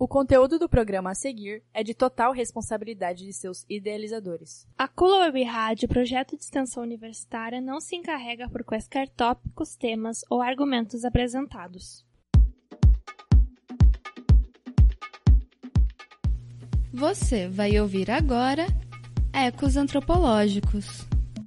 O conteúdo do programa a seguir é de total responsabilidade de seus idealizadores. A Cula Web Rádio, projeto de extensão universitária, não se encarrega por quaisquer tópicos, temas ou argumentos apresentados. Você vai ouvir agora Ecos Antropológicos.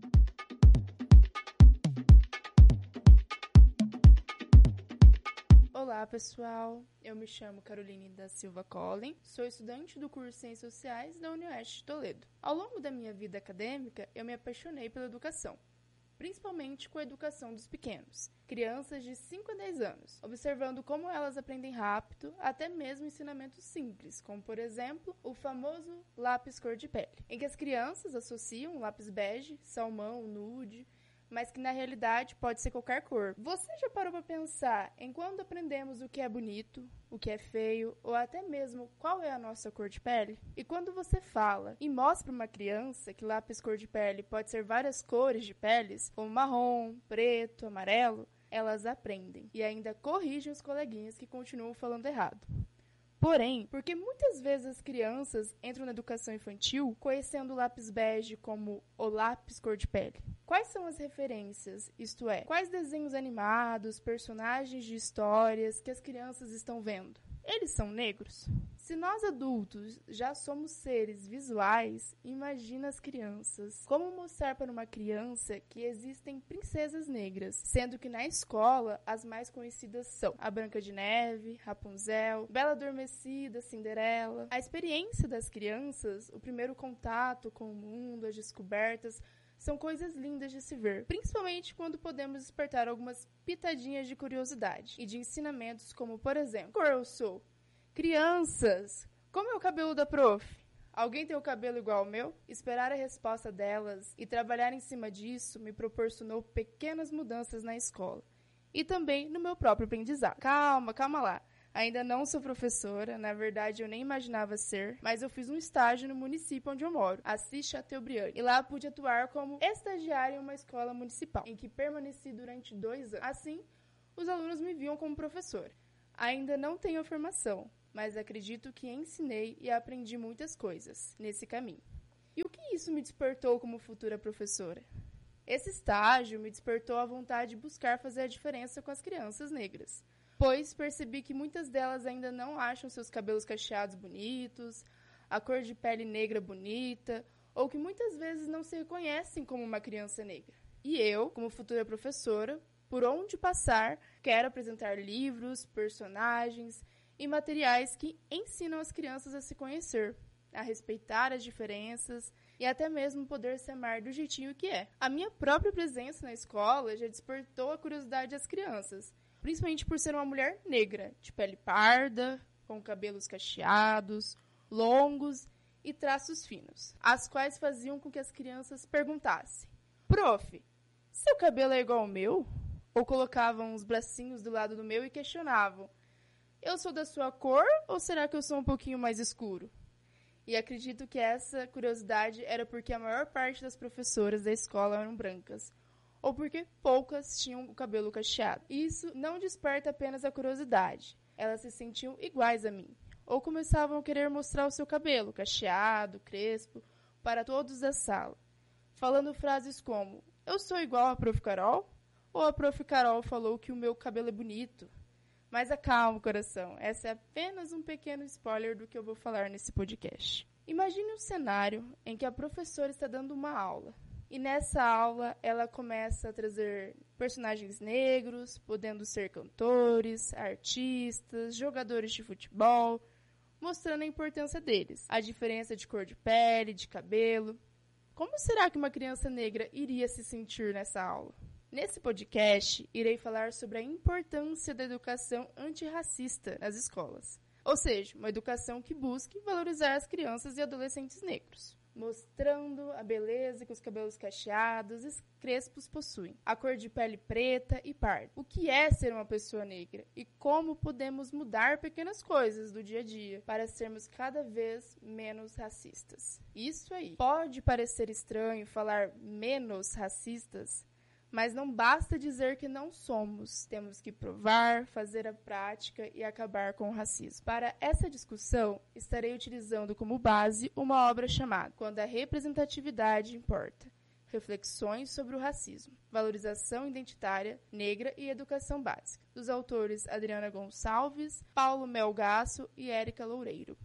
Olá pessoal, eu me chamo Caroline da Silva Collin, sou estudante do curso de Ciências Sociais da Unioeste de Toledo. Ao longo da minha vida acadêmica, eu me apaixonei pela educação, principalmente com a educação dos pequenos, crianças de 5 a 10 anos, observando como elas aprendem rápido, até mesmo ensinamentos simples, como por exemplo, o famoso lápis cor de pele, em que as crianças associam lápis bege, salmão, nude, mas que na realidade pode ser qualquer cor. Você já parou para pensar em quando aprendemos o que é bonito, o que é feio, ou até mesmo qual é a nossa cor de pele? E quando você fala e mostra para uma criança que lápis cor de pele pode ser várias cores de peles, como marrom, preto, amarelo, elas aprendem e ainda corrigem os coleguinhas que continuam falando errado. Porém, porque muitas vezes as crianças entram na educação infantil conhecendo o lápis bege como o lápis cor de pele? Quais são as referências, isto é, quais desenhos animados, personagens de histórias que as crianças estão vendo? Eles são negros? Se nós adultos já somos seres visuais, imagina as crianças. Como mostrar para uma criança que existem princesas negras, sendo que na escola as mais conhecidas são a Branca de Neve, Rapunzel, Bela Adormecida, Cinderela. A experiência das crianças, o primeiro contato com o mundo, as descobertas, são coisas lindas de se ver, principalmente quando podemos despertar algumas pitadinhas de curiosidade e de ensinamentos como, por exemplo, cor eu sou? Crianças, como é o cabelo da prof? Alguém tem o cabelo igual ao meu? Esperar a resposta delas e trabalhar em cima disso me proporcionou pequenas mudanças na escola e também no meu próprio aprendizado. Calma lá. Ainda não sou professora, na verdade eu nem imaginava ser, mas eu fiz um estágio no município onde eu moro, Assis Chateaubriand, e lá pude atuar como estagiária em uma escola municipal, em que permaneci durante 2 anos. Assim, os alunos me viam como professora. Ainda não tenho formação, mas acredito que ensinei e aprendi muitas coisas nesse caminho. E o que isso me despertou como futura professora? Esse estágio me despertou a vontade de buscar fazer a diferença com as crianças negras, pois percebi que muitas delas ainda não acham seus cabelos cacheados bonitos, a cor de pele negra bonita, ou que muitas vezes não se reconhecem como uma criança negra. E eu, como futura professora, por onde passar, quero apresentar livros, personagens e materiais que ensinam as crianças a se conhecer, a respeitar as diferenças e até mesmo poder se amar do jeitinho que é. A minha própria presença na escola já despertou a curiosidade das crianças, principalmente por ser uma mulher negra, de pele parda, com cabelos cacheados, longos e traços finos, as quais faziam com que as crianças perguntassem: Prof, seu cabelo é igual ao meu? Ou colocavam os bracinhos do lado do meu e questionavam: eu sou da sua cor ou será que eu sou um pouquinho mais escuro? E acredito que essa curiosidade era porque a maior parte das professoras da escola eram brancas, ou porque poucas tinham o cabelo cacheado. Isso não desperta apenas a curiosidade, elas se sentiam iguais a mim, ou começavam a querer mostrar o seu cabelo cacheado, crespo, para todos da sala, falando frases como: eu sou igual a Prof. Carol? Ou a Prof. Carol falou que o meu cabelo é bonito? Mas acalma, coração, essa é apenas um pequeno spoiler do que eu vou falar nesse podcast. Imagine um cenário em que a professora está dando uma aula. E nessa aula, ela começa a trazer personagens negros, podendo ser cantores, artistas, jogadores de futebol, mostrando a importância deles, a diferença de cor de pele, de cabelo. Como será que uma criança negra iria se sentir nessa aula? Nesse podcast, irei falar sobre a importância da educação antirracista nas escolas, ou seja, uma educação que busque valorizar as crianças e adolescentes negros, mostrando a beleza que os cabelos cacheados e crespos possuem, a cor de pele preta e parda, o que é ser uma pessoa negra e como podemos mudar pequenas coisas do dia a dia para sermos cada vez menos racistas. Isso aí. Pode parecer estranho falar menos racistas, Mas não basta dizer que não somos. Temos que provar, fazer a prática e acabar com o racismo. Para essa discussão, estarei utilizando como base uma obra chamada Quando a Representatividade Importa. Reflexões sobre o racismo, valorização identitária, negra e educação básica, dos autores Adriana Gonçalves, Paulo Melgaço e Érica Loureiro.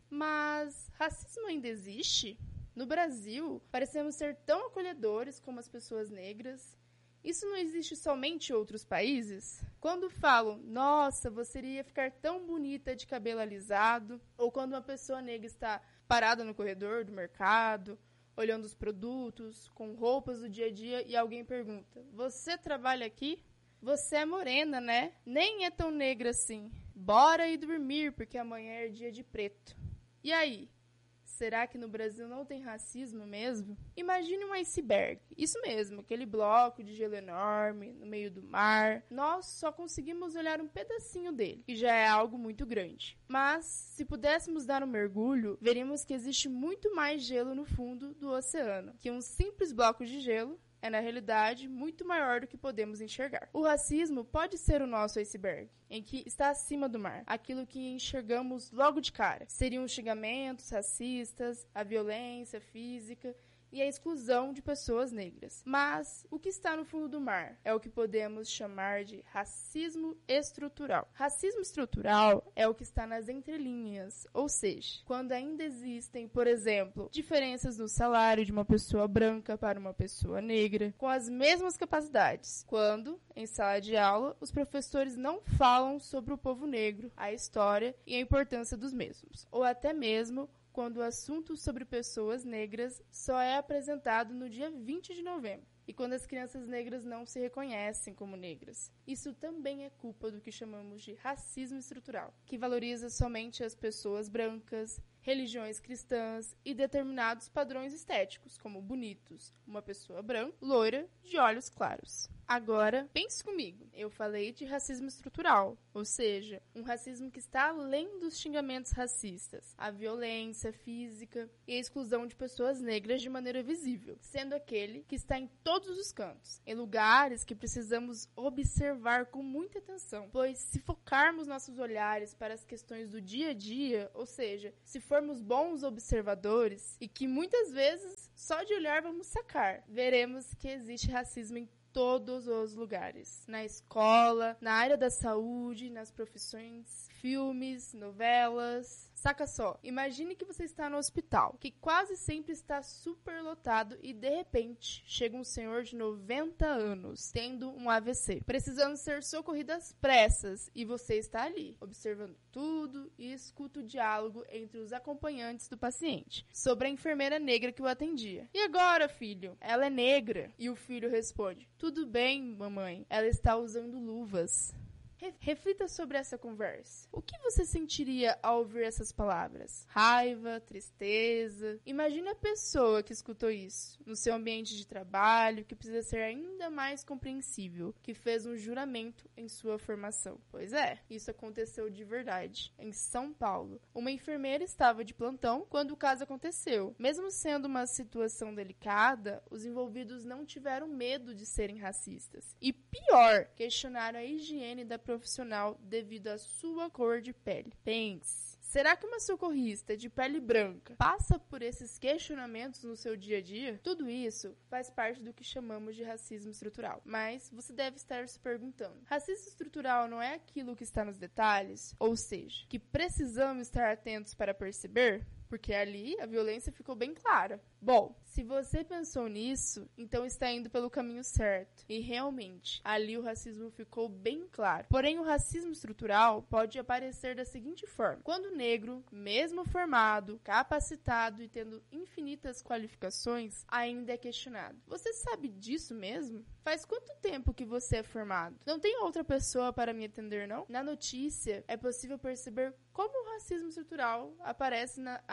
Mas racismo ainda existe? No Brasil, parecemos ser tão acolhedores como as pessoas negras. Isso não existe somente em outros países? Quando falam, nossa, você iria ficar tão bonita de cabelo alisado, ou quando uma pessoa negra está parada no corredor do mercado, olhando os produtos, com roupas do dia a dia, e alguém pergunta, você trabalha aqui? Você é morena, né? Nem é tão negra assim. Bora ir dormir, porque amanhã é dia de preto. E aí? Será que no Brasil não tem racismo mesmo? Imagine um iceberg. Isso mesmo, aquele bloco de gelo enorme, no meio do mar. Nós só conseguimos olhar um pedacinho dele, e já é algo muito grande. Mas, se pudéssemos dar um mergulho, veríamos que existe muito mais gelo no fundo do oceano, que um simples bloco de gelo é, na realidade, muito maior do que podemos enxergar. O racismo pode ser o nosso iceberg, em que está acima do mar, aquilo que enxergamos logo de cara. Seriam os xingamentos racistas, a violência física e a exclusão de pessoas negras. Mas o que está no fundo do mar é o que podemos chamar de racismo estrutural. Racismo estrutural é o que está nas entrelinhas, ou seja, quando ainda existem, por exemplo, diferenças no salário de uma pessoa branca para uma pessoa negra, com as mesmas capacidades. Quando, em sala de aula, os professores não falam sobre o povo negro, a história e a importância dos mesmos. Ou até mesmo quando o assunto sobre pessoas negras só é apresentado no dia 20 de novembro, e quando as crianças negras não se reconhecem como negras. Isso também é culpa do que chamamos de racismo estrutural, que valoriza somente as pessoas brancas, religiões cristãs e determinados padrões estéticos, como bonitos, uma pessoa branca, loira, de olhos claros. Agora, pense comigo, eu falei de racismo estrutural, ou seja, um racismo que está além dos xingamentos racistas, a violência física e a exclusão de pessoas negras de maneira visível, sendo aquele que está em todos os cantos, em lugares que precisamos observar com muita atenção, pois se focarmos nossos olhares para as questões do dia a dia, ou seja, se formos bons observadores e que muitas vezes só de olhar vamos sacar, veremos que existe racismo em todos os lugares. Na escola, na área da saúde, nas profissões, filmes, novelas. Saca só, imagine que você está no hospital, que quase sempre está superlotado e de repente chega um senhor de 90 anos, tendo um AVC, precisando ser socorrido às pressas, e você está ali, observando tudo e escuta o diálogo entre os acompanhantes do paciente, sobre a enfermeira negra que o atendia. E agora, filho? Ela é negra. E o filho responde, tudo bem, mamãe, ela está usando luvas. Reflita sobre essa conversa. O que você sentiria ao ouvir essas palavras? Raiva, tristeza? Imagine a pessoa que escutou isso no seu ambiente de trabalho, que precisa ser ainda mais compreensível, que fez um juramento em sua formação. Pois é, isso aconteceu de verdade. Em São Paulo, uma enfermeira estava de plantão quando o caso aconteceu. Mesmo sendo uma situação delicada, os envolvidos não tiveram medo de serem racistas. E pior, questionaram a higiene da profissional devido à sua cor de pele. Pense, será que uma socorrista de pele branca passa por esses questionamentos no seu dia a dia? Tudo isso faz parte do que chamamos de racismo estrutural. Mas você deve estar se perguntando, racismo estrutural não é aquilo que está nos detalhes? Ou seja, que precisamos estar atentos para perceber? Porque ali a violência ficou bem clara. Bom, se você pensou nisso, então está indo pelo caminho certo. E realmente, ali o racismo ficou bem claro. Porém, o racismo estrutural pode aparecer da seguinte forma. Quando o negro, mesmo formado, capacitado e tendo infinitas qualificações, ainda é questionado. Você sabe disso mesmo? Faz quanto tempo que você é formado? Não tem outra pessoa para me atender, não? Na notícia, é possível perceber como o racismo estrutural aparece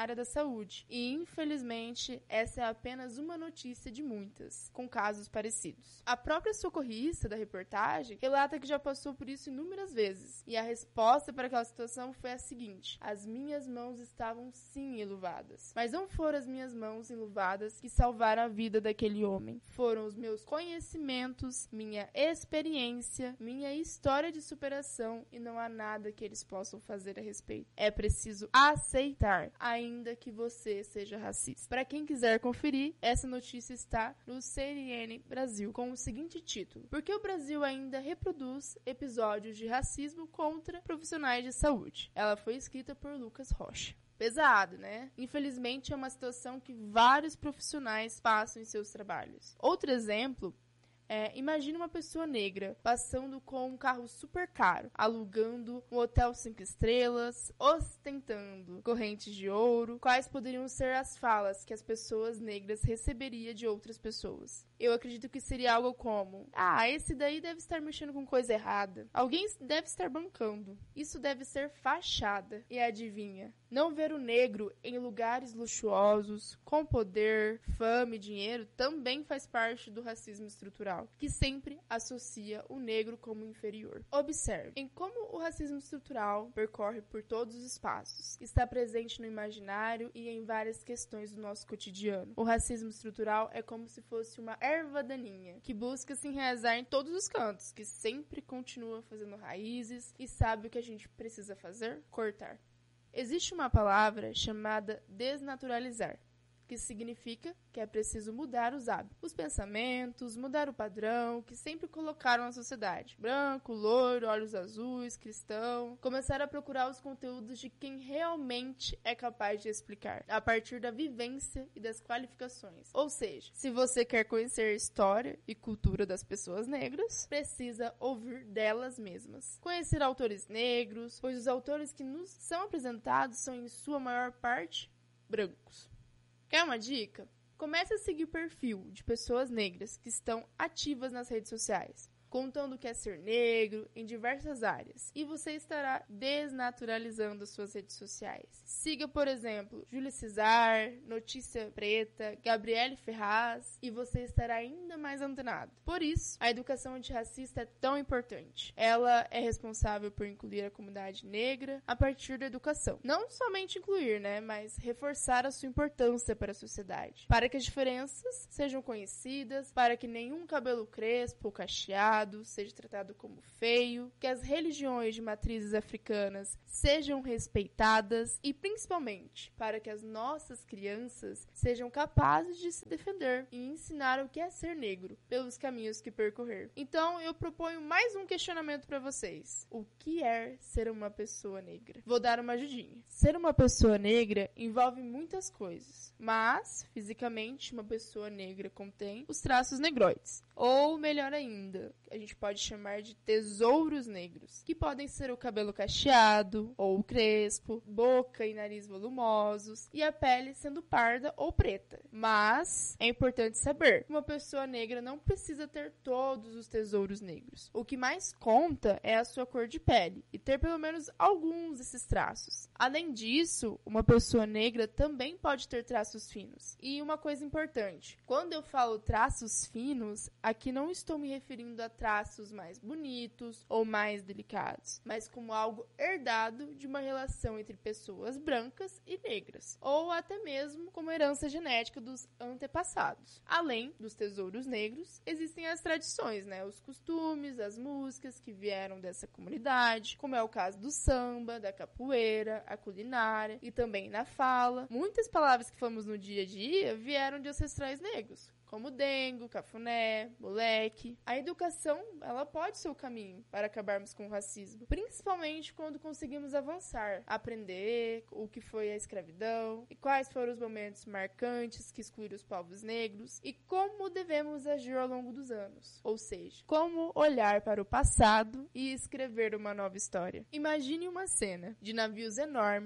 área da saúde. E, infelizmente, essa é apenas uma notícia de muitas, com casos parecidos. A própria socorrista da reportagem relata que já passou por isso inúmeras vezes. E a resposta para aquela situação foi a seguinte: as minhas mãos estavam sim enluvadas. Mas não foram as minhas mãos enluvadas que salvaram a vida daquele homem. Foram os meus conhecimentos, minha experiência, minha história de superação, e não há nada que eles possam fazer a respeito. É preciso aceitar, ainda que você seja racista. Para quem quiser conferir, essa notícia está no CNN Brasil, com o seguinte título: Por que o Brasil ainda reproduz episódios de racismo contra profissionais de saúde? Ela foi escrita por Lucas Rocha. Pesado, né? Infelizmente, é uma situação que vários profissionais passam em seus trabalhos. Outro exemplo imagine uma pessoa negra passando com um carro super caro, alugando um hotel 5 estrelas, ostentando correntes de ouro. Quais poderiam ser as falas que as pessoas negras receberiam de outras pessoas? Eu acredito que seria algo como: esse daí deve estar mexendo com coisa errada. Alguém deve estar bancando. Isso deve ser fachada. E adivinha? Não ver o negro em lugares luxuosos, com poder, fama e dinheiro, também faz parte do racismo estrutural, que sempre associa o negro como inferior. Observe em como o racismo estrutural percorre por todos os espaços, está presente no imaginário e em várias questões do nosso cotidiano. O racismo estrutural é como se fosse uma erva daninha, que busca se enraizar em todos os cantos, que sempre continua fazendo raízes e sabe o que a gente precisa fazer? Cortar. Existe uma palavra chamada desnaturalizar, que significa que é preciso mudar os hábitos, os pensamentos, mudar o padrão que sempre colocaram na sociedade. Branco, loiro, olhos azuis, cristão. Começar a procurar os conteúdos de quem realmente é capaz de explicar, a partir da vivência e das qualificações. Ou seja, se você quer conhecer a história e cultura das pessoas negras, precisa ouvir delas mesmas. Conhecer autores negros, pois os autores que nos são apresentados são, em sua maior parte, brancos. Quer uma dica? Comece a seguir perfil de pessoas negras que estão ativas nas redes sociais, contando o que é ser negro em diversas áreas, e você estará desnaturalizando suas redes sociais. Siga, por exemplo, Júlia Cesar, Notícia Preta, Gabriele Ferraz, e você estará ainda mais antenado. Por isso, a educação antirracista é tão importante. Ela é responsável por incluir a comunidade negra a partir da educação. Não somente incluir, mas reforçar a sua importância para a sociedade, para que as diferenças sejam conhecidas, para que nenhum cabelo crespo ou cacheado seja tratado como feio, que as religiões de matrizes africanas sejam respeitadas e, principalmente, para que as nossas crianças sejam capazes de se defender e ensinar o que é ser negro pelos caminhos que percorrer. Então, eu proponho mais um questionamento para vocês. O que é ser uma pessoa negra? Vou dar uma ajudinha. Ser uma pessoa negra envolve muitas coisas, mas, fisicamente, uma pessoa negra contém os traços negroides. Ou, melhor ainda, a gente pode chamar de tesouros negros, que podem ser o cabelo cacheado ou crespo, boca e nariz volumosos e a pele sendo parda ou preta. Mas é importante saber que uma pessoa negra não precisa ter todos os tesouros negros. O que mais conta é a sua cor de pele e ter pelo menos alguns desses traços. Além disso, uma pessoa negra também pode ter traços finos. E uma coisa importante, quando eu falo traços finos, aqui não estou me referindo a traços mais bonitos ou mais delicados, mas como algo herdado de uma relação entre pessoas brancas e negras, ou até mesmo como herança genética dos antepassados. Além dos tesouros negros, existem as tradições, os costumes, as músicas que vieram dessa comunidade, como é o caso do samba, da capoeira, a culinária e também na fala. Muitas palavras que falamos no dia a dia vieram de ancestrais negros, como dengo, cafuné, moleque. A educação, ela pode ser o caminho para acabarmos com o racismo, principalmente quando conseguimos avançar, aprender o que foi a escravidão e quais foram os momentos marcantes que excluíram os povos negros e como devemos agir ao longo dos anos. Ou seja, como olhar para o passado e escrever uma nova história. Imagine uma cena de navios enormes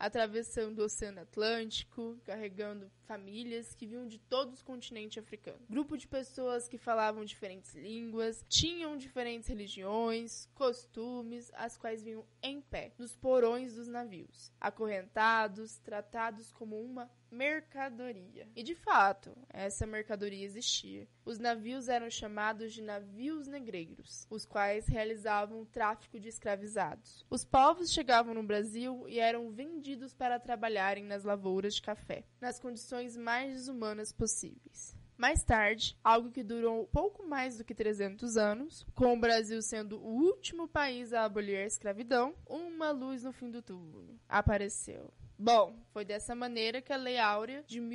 atravessando o Oceano Atlântico, carregando famílias que vinham de todo o continente africano. Grupo de pessoas que falavam diferentes línguas, tinham diferentes religiões, costumes, as quais vinham em pé, nos porões dos navios, acorrentados, tratados como uma mercadoria. E de fato, essa mercadoria existia. Os navios eram chamados de navios negreiros, os quais realizavam o tráfico de escravizados. Os povos chegavam no Brasil e eram vendidos para trabalharem nas lavouras de café, nas condições mais desumanas possíveis. Mais tarde, algo que durou pouco mais do que 300 anos, com o Brasil sendo o último país a abolir a escravidão, uma luz no fim do túnel apareceu. Bom, foi dessa maneira que a Lei Áurea de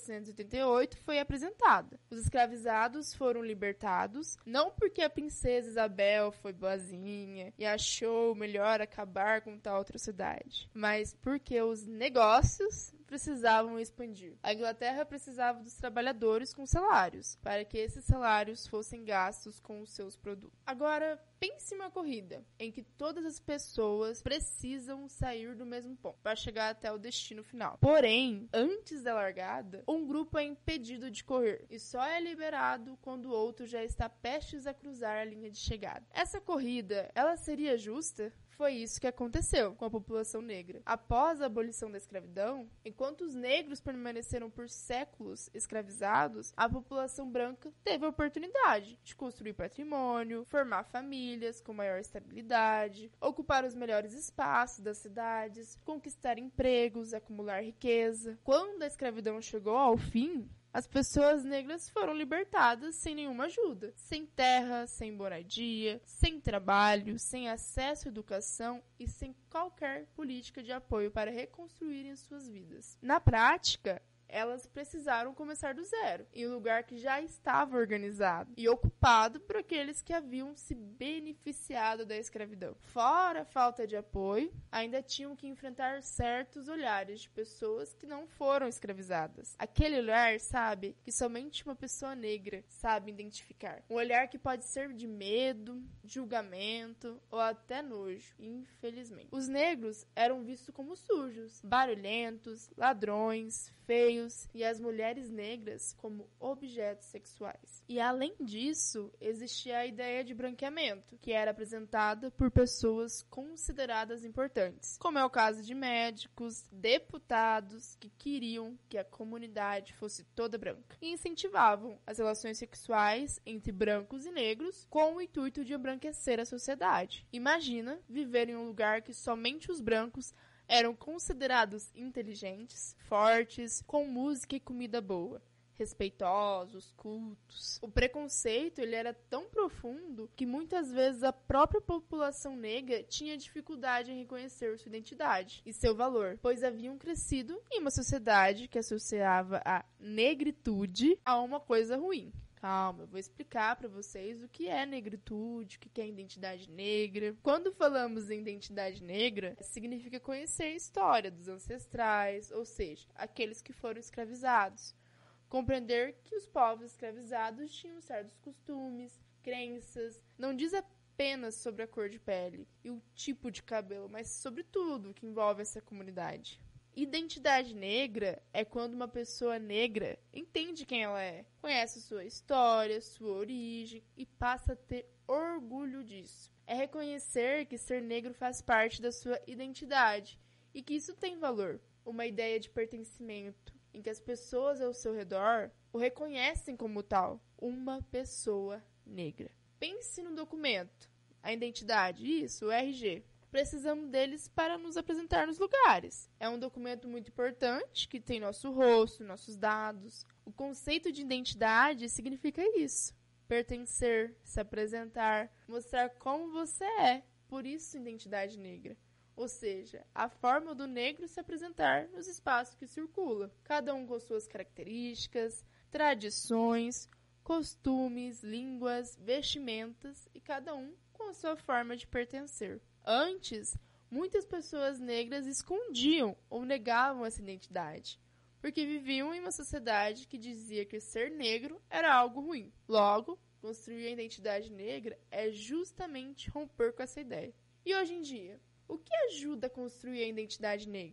1888 foi apresentada. Os escravizados foram libertados, não porque a princesa Isabel foi boazinha e achou melhor acabar com tal atrocidade, mas porque os negócios precisavam expandir. A Inglaterra precisava dos trabalhadores com salários, para que esses salários fossem gastos com os seus produtos. Agora, pense em uma corrida, em que todas as pessoas precisam sair do mesmo ponto, para chegar até o destino final. Porém, antes da largada, um grupo é impedido de correr, e só é liberado quando o outro já está prestes a cruzar a linha de chegada. Essa corrida, ela seria justa? Foi isso que aconteceu com a população negra. Após a abolição da escravidão, enquanto os negros permaneceram por séculos escravizados, a população branca teve a oportunidade de construir patrimônio, formar famílias com maior estabilidade, ocupar os melhores espaços das cidades, conquistar empregos, acumular riqueza. Quando a escravidão chegou ao fim, as pessoas negras foram libertadas sem nenhuma ajuda, sem terra, sem moradia, sem trabalho, sem acesso à educação e sem qualquer política de apoio para reconstruírem suas vidas. Na prática, elas precisaram começar do zero, em um lugar que já estava organizado e ocupado por aqueles que haviam se beneficiado da escravidão. Fora a falta de apoio, ainda tinham que enfrentar certos olhares de pessoas que não foram escravizadas. Aquele olhar, sabe, que somente uma pessoa negra sabe identificar. Um olhar que pode ser de medo, julgamento ou até nojo, infelizmente. Os negros eram vistos como sujos, barulhentos, ladrões, feios, e as mulheres negras como objetos sexuais. E além disso, existia a ideia de branqueamento, que era apresentada por pessoas consideradas importantes, como é o caso de médicos, deputados que queriam que a comunidade fosse toda branca, e incentivavam as relações sexuais entre brancos e negros com o intuito de embranquecer a sociedade. Imagina viver em um lugar que somente os brancos eram considerados inteligentes, fortes, com música e comida boa, respeitosos, cultos. O preconceito ele era tão profundo que muitas vezes a própria população negra tinha dificuldade em reconhecer sua identidade e seu valor, pois haviam crescido em uma sociedade que associava a negritude a uma coisa ruim. Calma, eu vou explicar para vocês o que é negritude, o que é identidade negra. Quando falamos em identidade negra, significa conhecer a história dos ancestrais, ou seja, aqueles que foram escravizados. Compreender que os povos escravizados tinham certos costumes, crenças, não diz apenas sobre a cor de pele e o tipo de cabelo, mas sobre tudo que envolve essa comunidade. Identidade negra é quando uma pessoa negra entende quem ela é, conhece sua história, sua origem e passa a ter orgulho disso. É reconhecer que ser negro faz parte da sua identidade e que isso tem valor. Uma ideia de pertencimento em que as pessoas ao seu redor o reconhecem como tal, uma pessoa negra. Pense no documento, a identidade, isso, o RG. Precisamos deles para nos apresentar nos lugares. É um documento muito importante, que tem nosso rosto, nossos dados. O conceito de identidade significa isso. Pertencer, se apresentar, mostrar como você é. Por isso, identidade negra. Ou seja, a forma do negro se apresentar nos espaços que circula. Cada um com suas características, tradições, costumes, línguas, vestimentas e cada um com a sua forma de pertencer. Antes, muitas pessoas negras escondiam ou negavam essa identidade, porque viviam em uma sociedade que dizia que ser negro era algo ruim. Logo, construir a identidade negra é justamente romper com essa ideia. E hoje em dia, o que ajuda a construir a identidade negra?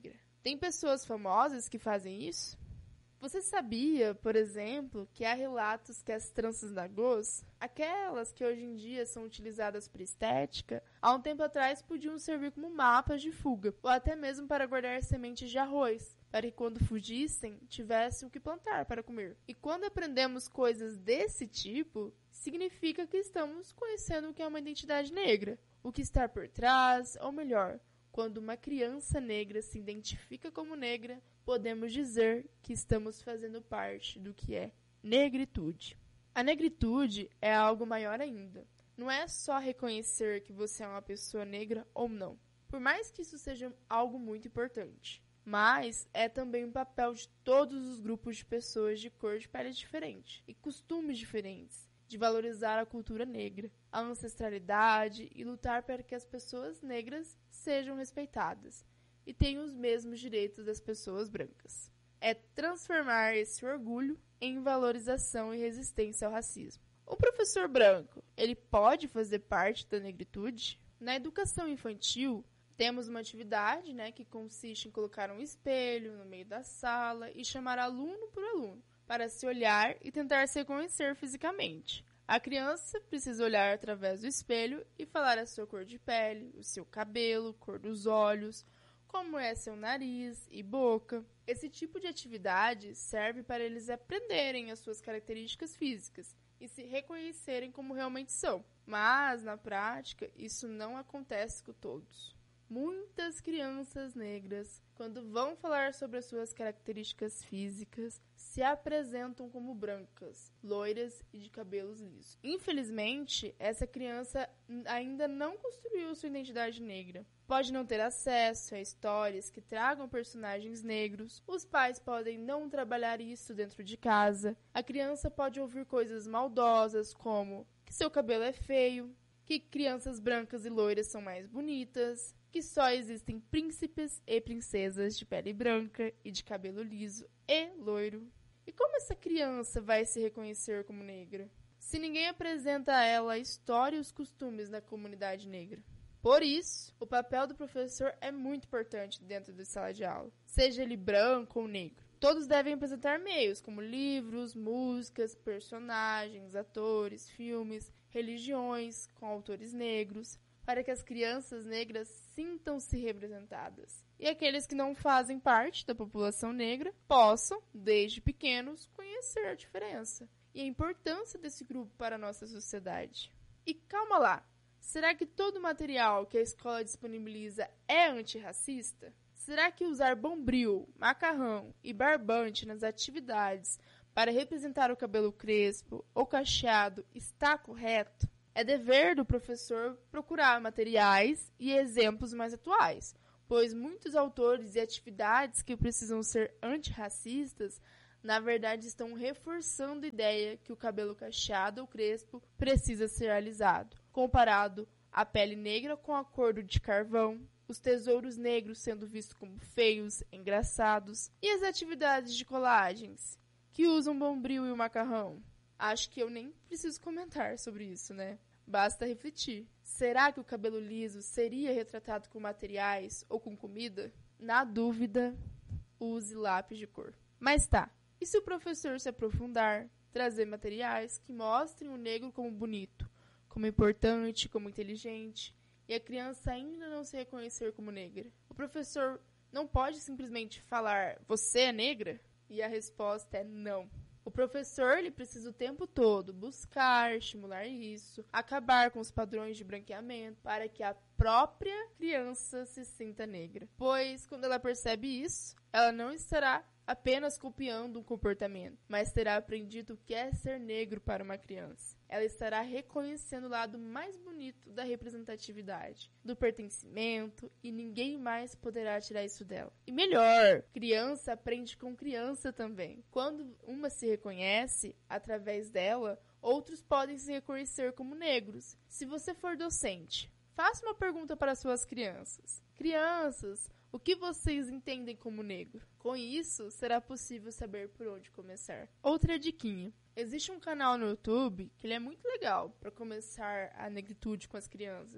Tem pessoas famosas que fazem isso? Você sabia, por exemplo, que há relatos que as tranças nagôs, aquelas que hoje em dia são utilizadas para estética, há um tempo atrás podiam servir como mapas de fuga, ou até mesmo para guardar sementes de arroz, para que quando fugissem, tivessem o que plantar para comer. E quando aprendemos coisas desse tipo, significa que estamos conhecendo o que é uma identidade negra, o que está por trás, ou melhor, quando uma criança negra se identifica como negra, podemos dizer que estamos fazendo parte do que é negritude. A negritude é algo maior ainda. Não é só reconhecer que você é uma pessoa negra ou não, por mais que isso seja algo muito importante. Mas é também um papel de todos os grupos de pessoas de cor de pele diferente e costumes diferentes, de valorizar a cultura negra, a ancestralidade e lutar para que as pessoas negras sejam respeitadas e tenham os mesmos direitos das pessoas brancas. É transformar esse orgulho em valorização e resistência ao racismo. O professor branco, ele pode fazer parte da negritude? Na educação infantil, temos uma atividade, que consiste em colocar um espelho no meio da sala e chamar aluno por aluno para se olhar e tentar se reconhecer fisicamente. A criança precisa olhar através do espelho e falar a sua cor de pele, o seu cabelo, cor dos olhos, como é seu nariz e boca. Esse tipo de atividade serve para eles aprenderem as suas características físicas e se reconhecerem como realmente são. Mas, na prática, isso não acontece com todos. Muitas crianças negras, quando vão falar sobre as suas características físicas, se apresentam como brancas, loiras e de cabelos lisos. Infelizmente, essa criança ainda não construiu sua identidade negra. Pode não ter acesso a histórias que tragam personagens negros. Os pais podem não trabalhar isso dentro de casa. A criança pode ouvir coisas maldosas como que seu cabelo é feio, que crianças brancas e loiras são mais bonitas, que só existem príncipes e princesas de pele branca e de cabelo liso e loiro. E como essa criança vai se reconhecer como negra, se ninguém apresenta a ela a história e os costumes da comunidade negra? Por isso, o papel do professor é muito importante dentro da sala de aula, seja ele branco ou negro. Todos devem apresentar meios como livros, músicas, personagens, atores, filmes, religiões com autores negros, para que as crianças negras sintam-se representadas. E aqueles que não fazem parte da população negra possam, desde pequenos, conhecer a diferença e a importância desse grupo para a nossa sociedade. E calma lá! Será que todo o material que a escola disponibiliza é antirracista? Será que usar bombril, macarrão e barbante nas atividades para representar o cabelo crespo ou cacheado está correto? É dever do professor procurar materiais e exemplos mais atuais, pois muitos autores e atividades que precisam ser antirracistas, na verdade estão reforçando a ideia que o cabelo cacheado ou crespo precisa ser alisado, comparado a pele negra com a cor de carvão, os tesouros negros sendo vistos como feios, engraçados, e as atividades de colagens, que usam bombril e o macarrão. Acho que eu nem preciso comentar sobre isso, né? Basta refletir. Será que o cabelo liso seria retratado com materiais ou com comida? Na dúvida, use lápis de cor. Mas tá, e se o professor se aprofundar, trazer materiais que mostrem o negro como bonito, como importante, como inteligente, e a criança ainda não se reconhecer como negra? O professor não pode simplesmente falar, você é negra? E a resposta é não. O professor ele precisa o tempo todo buscar, estimular isso, acabar com os padrões de branqueamento para que a própria criança se sinta negra. Pois, quando ela percebe isso, ela não estará apenas copiando um comportamento, mas terá aprendido o que é ser negro para uma criança. Ela estará reconhecendo o lado mais bonito da representatividade, do pertencimento, e ninguém mais poderá tirar isso dela. E melhor, criança aprende com criança também. Quando uma se reconhece, através dela, outros podem se reconhecer como negros. Se você for docente, faça uma pergunta para suas crianças. Crianças, o que vocês entendem como negro? Com isso, será possível saber por onde começar. Outra diquinha. Existe um canal no YouTube que ele é muito legal para começar a negritude com as crianças.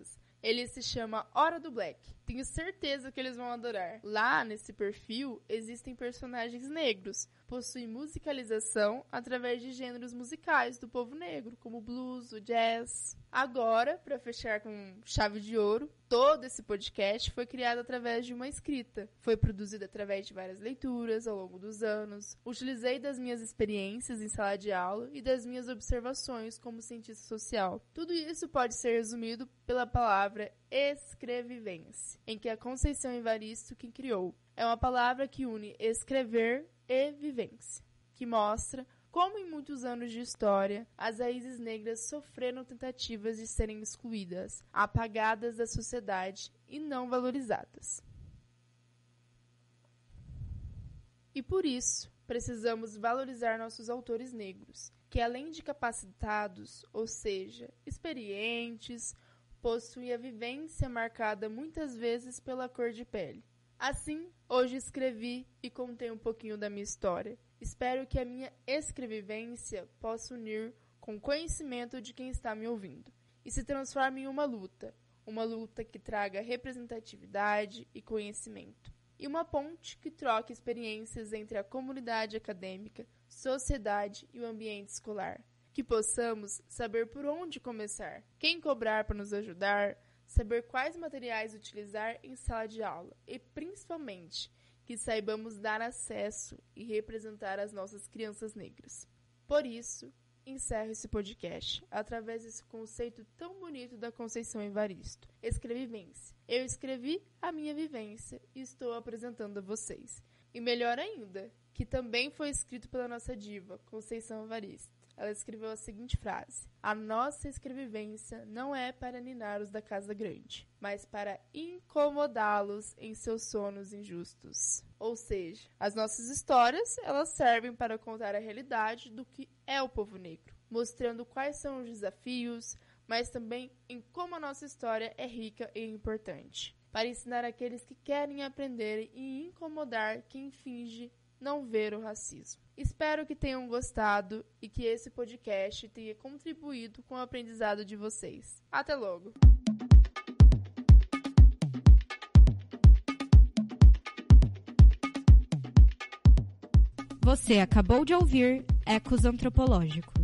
Ele se chama Hora do Black. Tenho certeza que eles vão adorar. Lá, nesse perfil, existem personagens negros. Possui musicalização através de gêneros musicais do povo negro, como o blues, o jazz. Agora, para fechar com chave de ouro, todo esse podcast foi criado através de uma escrita. Foi produzido através de várias leituras ao longo dos anos. Utilizei das minhas experiências em sala de aula e das minhas observações como cientista social. Tudo isso pode ser resumido pela palavra escrevivência, em que é a Conceição Evaristo quem criou. É uma palavra que une escrever e vivência, que mostra como em muitos anos de história, as raízes negras sofreram tentativas de serem excluídas, apagadas da sociedade e não valorizadas. E por isso, precisamos valorizar nossos autores negros, que além de capacitados, ou seja, experientes, possuem a vivência marcada muitas vezes pela cor de pele. Assim, hoje escrevi e contei um pouquinho da minha história. Espero que a minha escrevivência possa unir com o conhecimento de quem está me ouvindo e se transforme em uma luta que traga representatividade e conhecimento, e uma ponte que troque experiências entre a comunidade acadêmica, sociedade e o ambiente escolar. Que possamos saber por onde começar, quem cobrar para nos ajudar, saber quais materiais utilizar em sala de aula e, principalmente, que saibamos dar acesso e representar as nossas crianças negras. Por isso, encerro esse podcast através desse conceito tão bonito da Conceição Evaristo, escrevivência. Eu escrevi a minha vivência e estou apresentando a vocês. E melhor ainda, que também foi escrito pela nossa diva, Conceição Evaristo. Ela escreveu a seguinte frase: a nossa escrevivência não é para ninar os da casa grande, mas para incomodá-los em seus sonos injustos. Ou seja, as nossas histórias, elas servem para contar a realidade do que é o povo negro, mostrando quais são os desafios, mas também em como a nossa história é rica e importante, para ensinar aqueles que querem aprender e incomodar quem finge não ver o racismo. Espero que tenham gostado e que esse podcast tenha contribuído com o aprendizado de vocês. Até logo! Você acabou de ouvir Ecos Antropológicos.